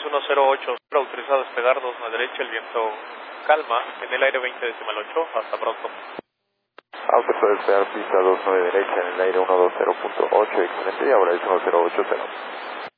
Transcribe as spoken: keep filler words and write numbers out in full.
uno cero ocho, autorizado a despegar dos nueve derecha, el viento calma, en el aire veinte decimal ocho, hasta pronto. Autorizado a despegar pista dos nueve derecha, en el aire uno dos cero punto ocho, excelente, y ahora es uno cero ocho cero.